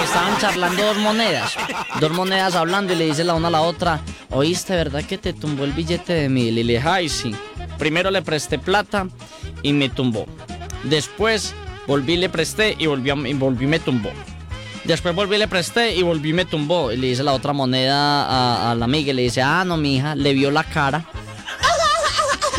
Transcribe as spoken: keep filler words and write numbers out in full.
estaban charlando dos monedas, dos monedas hablando y le dice la una a la otra, oíste, ¿verdad que te tumbó el billete de mil? Y le dije, ay, sí. Primero le presté plata y me tumbó. Después volví, le presté y volví, a, y volví me tumbó. Después volví, le presté y volví me tumbó. Y le dice la otra moneda a, a la amiga y le dice, ah, no, mija, le vio la cara.